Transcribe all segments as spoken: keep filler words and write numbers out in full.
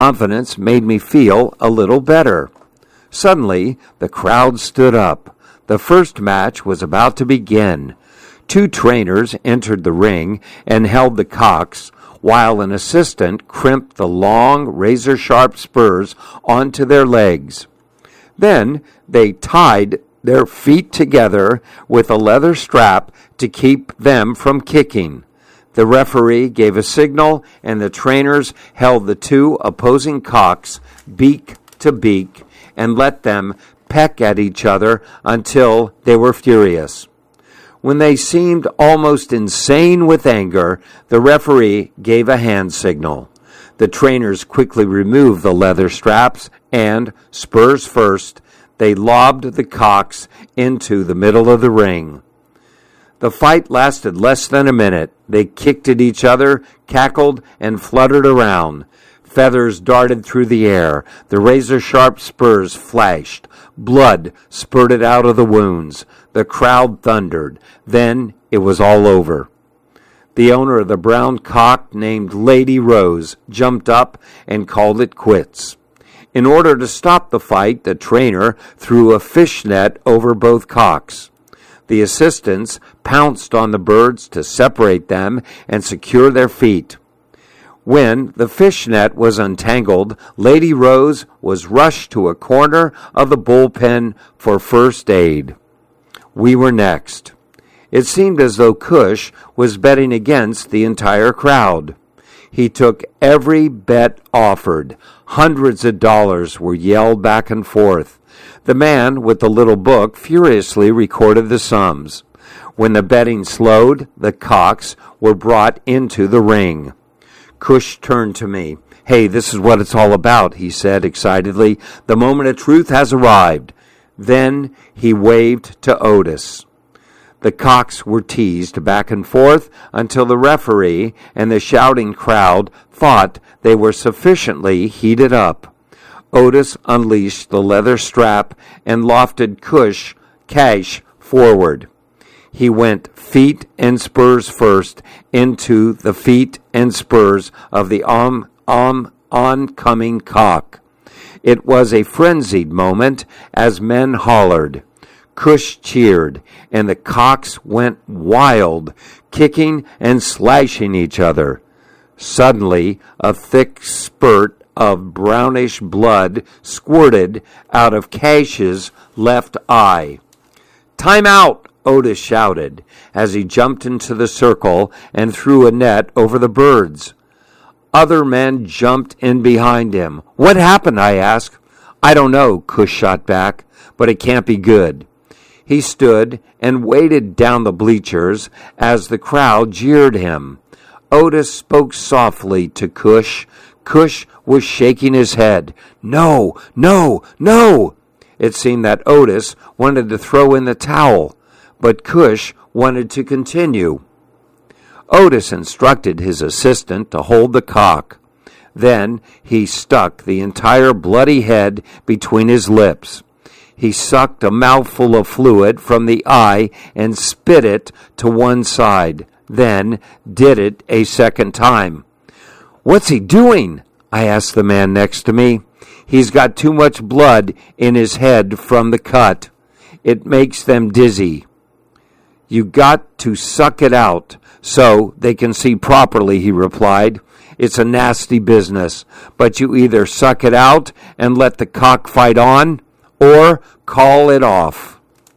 Confidence made me feel a little better. Suddenly, the crowd stood up. The first match was about to begin. Two trainers entered the ring and held the cocks, while an assistant crimped the long, razor-sharp spurs onto their legs. Then they tied their feet together with a leather strap to keep them from kicking. The referee gave a signal, and the trainers held the two opposing cocks beak to beak and let them peck at each other until they were furious. When they seemed almost insane with anger, the referee gave a hand signal. The trainers quickly removed the leather straps and, spurs first, they lobbed the cocks into the middle of the ring. The fight lasted less than a minute. They kicked at each other, cackled, and fluttered around. Feathers darted through the air. The razor-sharp spurs flashed. Blood spurted out of the wounds. The crowd thundered. Then it was all over. The owner of the brown cock, named Lady Rose, jumped up and called it quits. In order to stop the fight, the trainer threw a fishnet over both cocks. The assistants pounced on the birds to separate them and secure their feet. When the fishnet was untangled, Lady Rose was rushed to a corner of the bullpen for first aid. We were next. It seemed as though Cush was betting against the entire crowd. He took every bet offered. Hundreds of dollars were yelled back and forth. The man with the little book furiously recorded the sums. When the betting slowed, the cocks were brought into the ring. Cush turned to me. "Hey, this is what it's all about," he said excitedly. "The moment of truth has arrived." Then he waved to Otis. The cocks were teased back and forth until the referee and the shouting crowd thought they were sufficiently heated up. Otis unleashed the leather strap and lofted Cush Cash forward. He went feet and spurs first into the feet and spurs of the on, on, oncoming cock. It was a frenzied moment as men hollered. Cush cheered, and the cocks went wild, kicking and slashing each other. Suddenly, a thick spurt of brownish blood squirted out of Cash's left eye. "Time out!" Otis shouted as he jumped into the circle and threw a net over the birds. Other men jumped in behind him. "What happened?" I asked. "I don't know," Cush shot back, "but it can't be good." He stood and waited down the bleachers as the crowd jeered him. Otis spoke softly to Cush. Cush was shaking his head. "No, no, no!" It seemed that Otis wanted to throw in the towel, but Cush wanted to continue. Otis instructed his assistant to hold the cock. Then he stuck the entire bloody head between his lips. He sucked a mouthful of fluid from the eye and spit it to one side, then did it a second time. "What's he doing?" I asked the man next to me. "He's got too much blood in his head from the cut. It makes them dizzy." "You got to suck it out so they can see properly," he replied. "It's a nasty business, but you either suck it out and let the cockfight on, or call it off."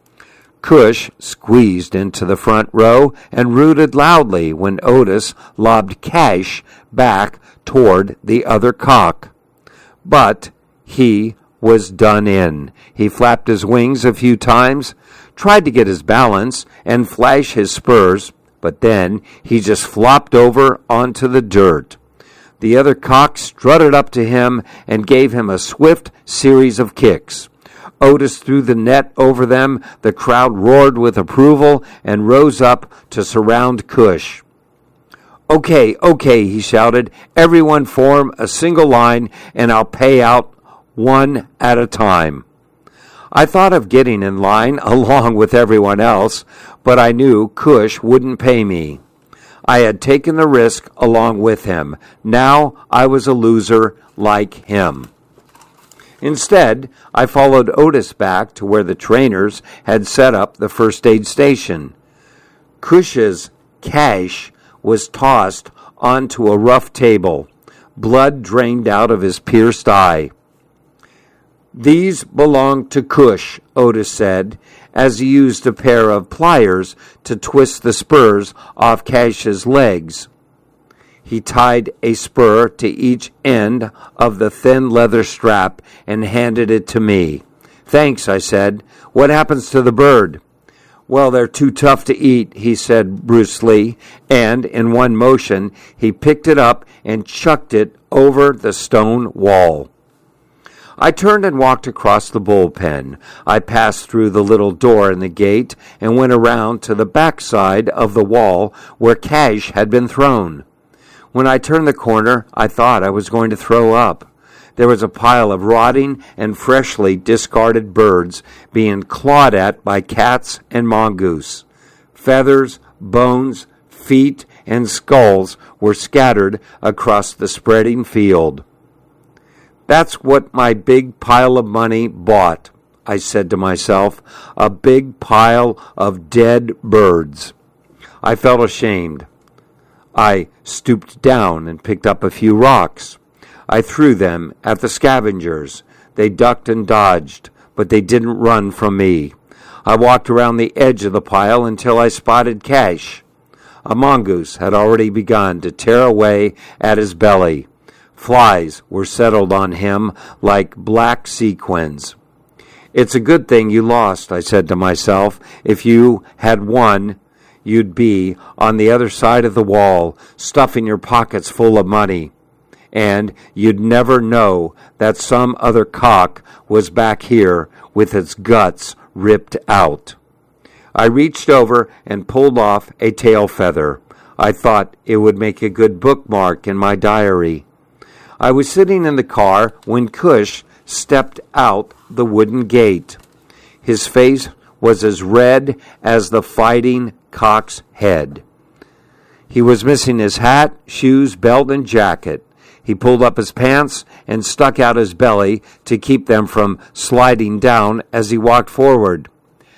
Cush squeezed into the front row and rooted loudly when Otis lobbed Cash back toward the other cock. But he was done in. He flapped his wings a few times, tried to get his balance and flash his spurs, but then he just flopped over onto the dirt. The other cock strutted up to him and gave him a swift series of kicks. Otis threw the net over them. The crowd roared with approval and rose up to surround Cush. "Okay, okay," he shouted. "Everyone form a single line, and I'll pay out one at a time." I thought of getting in line along with everyone else, but I knew Cush wouldn't pay me. I had taken the risk along with him. Now I was a loser like him. Instead, I followed Otis back to where the trainers had set up the first aid station. Cush's cash was tossed onto a rough table. Blood drained out of his pierced eye. "These belong to Cush," Otis said, as he used a pair of pliers to twist the spurs off Cash's legs. He tied a spur to each end of the thin leather strap and handed it to me. "Thanks," I said. "What happens to the bird?" "Well, they're too tough to eat," he said brusquely, and in one motion he picked it up and chucked it over the stone wall. I turned and walked across the bullpen. I passed through the little door in the gate and went around to the back side of the wall where Cash had been thrown. When I turned the corner, I thought I was going to throw up. There was a pile of rotting and freshly discarded birds being clawed at by cats and mongoose. Feathers, bones, feet, and skulls were scattered across the spreading field. "That's what my big pile of money bought," I said to myself, "a big pile of dead birds." I felt ashamed. I stooped down and picked up a few rocks. I threw them at the scavengers. They ducked and dodged, but they didn't run from me. I walked around the edge of the pile until I spotted Cash. A mongoose had already begun to tear away at his belly. Flies were settled on him like black sequins. "It's a good thing you lost," I said to myself. "If you had won, you'd be on the other side of the wall, stuffing your pockets full of money. And you'd never know that some other cock was back here with its guts ripped out." I reached over and pulled off a tail feather. I thought it would make a good bookmark in my diary. I was sitting in the car when Cush stepped out the wooden gate. His face was as red as the fighting cock's head. He was missing his hat, shoes, belt, and jacket. He pulled up his pants and stuck out his belly to keep them from sliding down as he walked forward.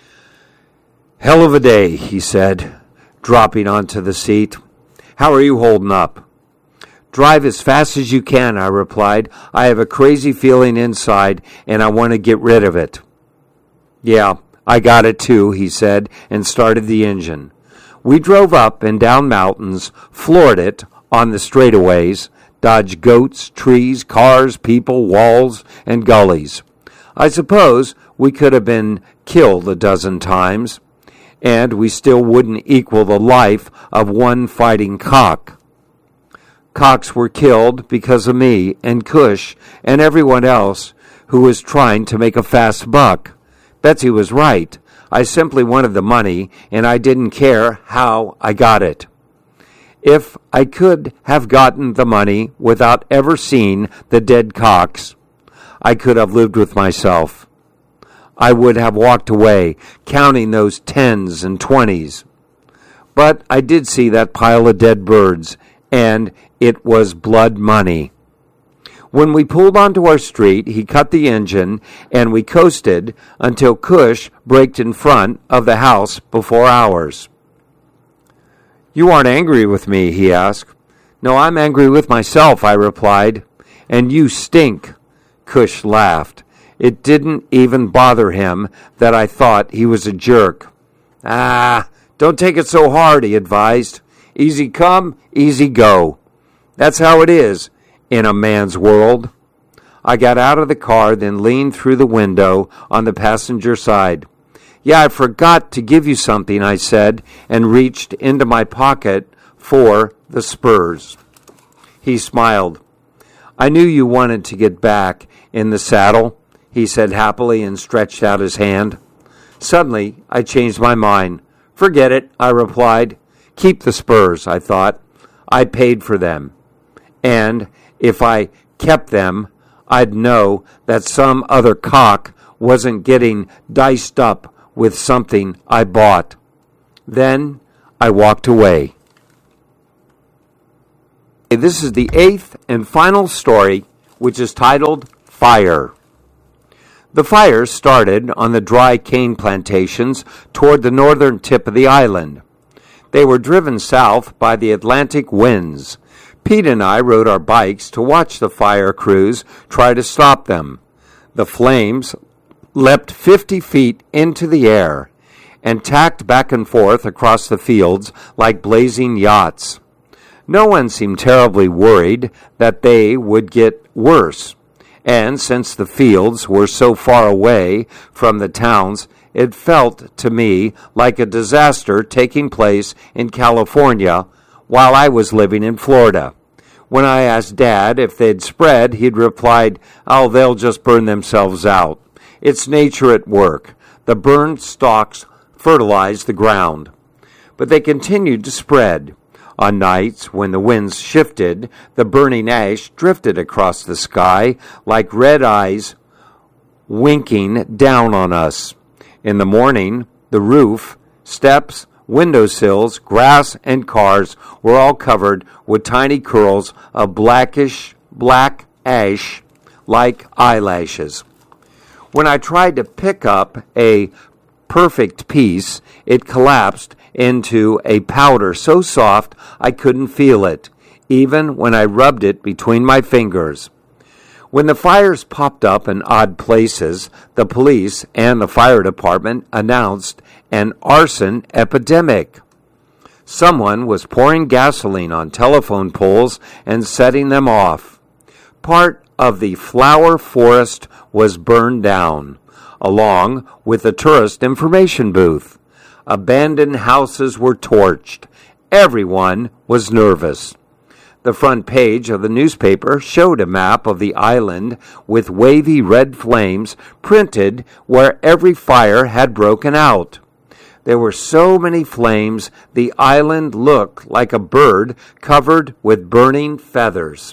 "Hell of a day," he said, dropping onto the seat. "How are you holding up?" "Drive as fast as you can," I replied. "I have a crazy feeling inside, and I want to get rid of it." "Yeah, I got it too," he said, and started the engine. We drove up and down mountains, floored it on the straightaways, dodged goats, trees, cars, people, walls, and gullies. I suppose we could have been killed a dozen times, and we still wouldn't equal the life of one fighting cock. Cocks were killed because of me and Cush and everyone else who was trying to make a fast buck. Betsy was right. I simply wanted the money, and I didn't care how I got it. If I could have gotten the money without ever seeing the dead cocks, I could have lived with myself. I would have walked away, counting those tens and twenties. But I did see that pile of dead birds, and it was blood money. When we pulled onto our street, he cut the engine, and we coasted until Cush braked in front of the house before ours. "You aren't angry with me?" he asked. "No, I'm angry with myself," I replied. "And you stink." Cush laughed. It didn't even bother him that I thought he was a jerk. "Ah, don't take it so hard," he advised. "Easy come, easy go. That's how it is in a man's world." I got out of the car, then leaned through the window on the passenger side. "Yeah, I forgot to give you something," I said, and reached into my pocket for the spurs. He smiled. "I knew you wanted to get back in the saddle," he said happily, and stretched out his hand. Suddenly, I changed my mind. "Forget it," I replied. "Keep the spurs," I thought. I paid for them. And if I kept them, I'd know that some other cock wasn't getting diced up with something I bought. Then I walked away. This is the eighth and final story which is titled Fire. The fire started on the dry cane plantations toward the northern tip of the island. They were driven south by the Atlantic winds. Pete and I rode our bikes to watch the fire crews try to stop them. The flames leapt fifty feet into the air and tacked back and forth across the fields like blazing yachts. No one seemed terribly worried that they would get worse, and since the fields were so far away from the towns, it felt to me like a disaster taking place in California while I was living in Florida. When I asked Dad if they'd spread, he'd replied, "Oh, they'll just burn themselves out. It's nature at work. The burned stalks fertilize the ground." But they continued to spread. On nights when the winds shifted, the burning ash drifted across the sky like red eyes winking down on us. In the morning, the roof, steps, windowsills, grass, and cars were all covered with tiny curls of blackish black ash like eyelashes. When I tried to pick up a perfect piece, it collapsed into a powder so soft I couldn't feel it, even when I rubbed it between my fingers. When the fires popped up in odd places, the police and the fire department announced an arson epidemic. Someone was pouring gasoline on telephone poles and setting them off. Part of the flower forest was burned down, along with the tourist information booth. Abandoned houses were torched. Everyone was nervous. The front page of the newspaper showed a map of the island with wavy red flames printed where every fire had broken out. There were so many flames, the island looked like a bird covered with burning feathers.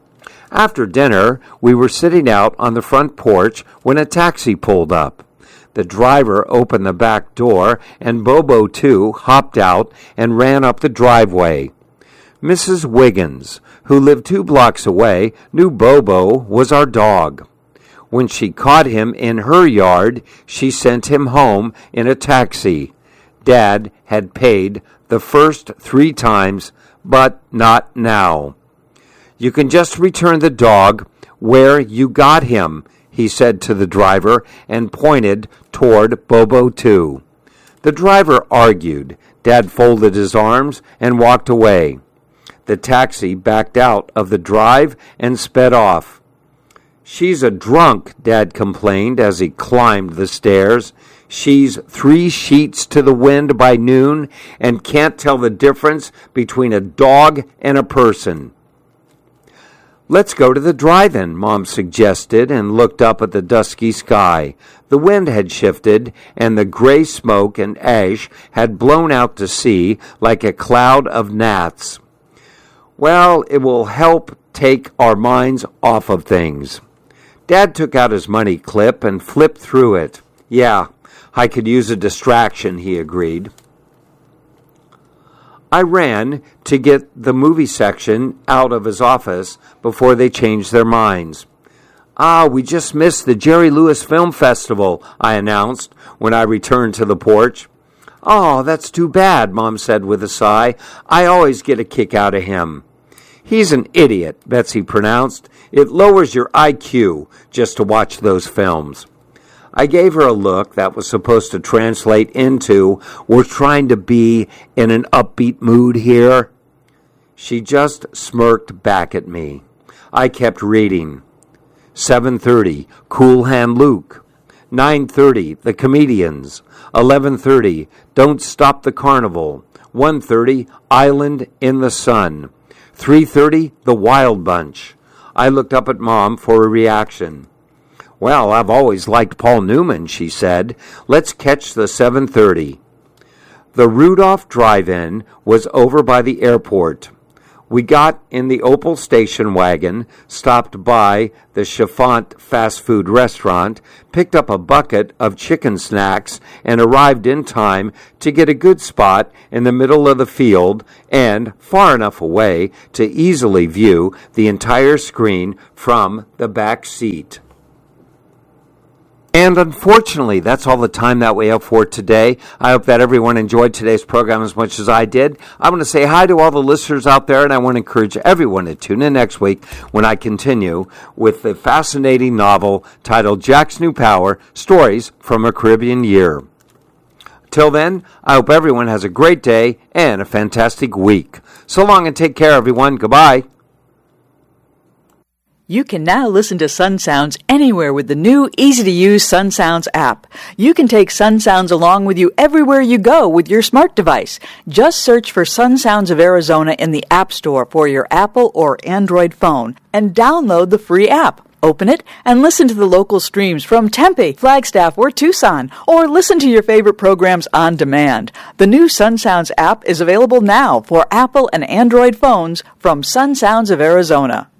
After dinner, we were sitting out on the front porch when a taxi pulled up. The driver opened the back door, and Bobo, too, hopped out and ran up the driveway. Missus Wiggins, who lived two blocks away, knew Bobo was our dog. When she caught him in her yard, she sent him home in a taxi. Dad had paid the first three times, but not now. "You can just return the dog where you got him," he said to the driver and pointed toward Bobo, too. The driver argued. Dad folded his arms and walked away. The taxi backed out of the drive and sped off. "She's a drunk," Dad complained as he climbed the stairs. "She's three sheets to the wind by noon and can't tell the difference between a dog and a person." "Let's go to the drive-in," Mom suggested, and looked up at the dusky sky. The wind had shifted, and the gray smoke and ash had blown out to sea like a cloud of gnats. "Well, it will help take our minds off of things." Dad took out his money clip and flipped through it. "Yeah, I could use a distraction," he agreed. I ran to get the movie section out of his office before they changed their minds. "Ah, we just missed the Jerry Lewis Film Festival," I announced when I returned to the porch. "Oh, that's too bad," Mom said with a sigh. "I always get a kick out of him." "He's an idiot," Betsy pronounced. "It lowers your I Q just to watch those films." I gave her a look that was supposed to translate into, "We're trying to be in an upbeat mood here." She just smirked back at me. I kept reading. seven thirty, Cool Hand Luke. nine thirty, The Comedians. eleven thirty, Don't Stop the Carnival. one thirty, Island in the Sun. three thirty, The Wild Bunch. I looked up at Mom for a reaction. "Well, I've always liked Paul Newman," she said. "Let's catch the seven thirty. The Rudolph Drive-In was over by the airport. We got in the Opal station wagon, stopped by the Chiffon fast food restaurant, picked up a bucket of chicken snacks, and arrived in time to get a good spot in the middle of the field and far enough away to easily view the entire screen from the back seat. And unfortunately, that's all the time that we have for today. I hope that everyone enjoyed today's program as much as I did. I want to say hi to all the listeners out there, and I want to encourage everyone to tune in next week when I continue with the fascinating novel titled Jack's New Power, Stories from a Caribbean Year. Till then, I hope everyone has a great day and a fantastic week. So long and take care, everyone. Goodbye. You can now listen to Sun Sounds anywhere with the new, easy-to-use Sun Sounds app. You can take Sun Sounds along with you everywhere you go with your smart device. Just search for Sun Sounds of Arizona in the App Store for your Apple or Android phone and download the free app. Open it and listen to the local streams from Tempe, Flagstaff, or Tucson, or listen to your favorite programs on demand. The new Sun Sounds app is available now for Apple and Android phones from Sun Sounds of Arizona.